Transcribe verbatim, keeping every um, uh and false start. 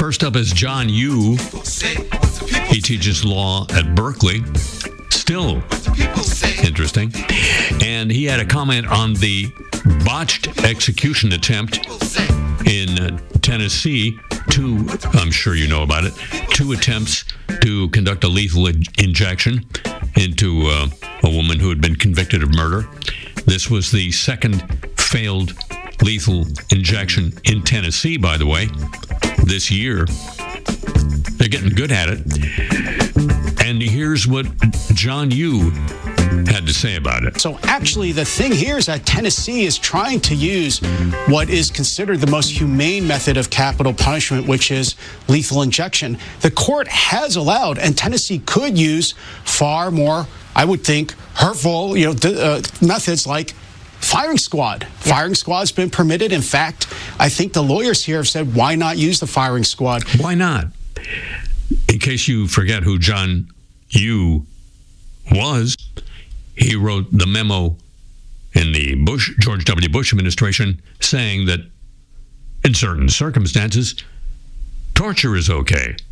First up is John Yoo. He teaches law at Berkeley. Still interesting. And he had a comment on the botched execution attempt in Tennessee. Two, I'm sure you know about it, two attempts to conduct a lethal injection into uh, a woman who had been convicted of murder. This was the second failed lethal injection in Tennessee, by the way, this year. They're getting good at it. And here's what John Yoo had to say about it. So actually, the thing here is that Tennessee is trying to use what is considered the most humane method of capital punishment, which is lethal injection. The court has allowed, and Tennessee could use far more, I would think, hurtful, you know, uh, methods like firing squad. Firing squad's been permitted. In fact, I think the lawyers here have said, why not use the firing squad? Why not? In case you forget who John Yoo was, he wrote the memo in the Bush, George W. Bush administration saying that in certain circumstances, torture is okay.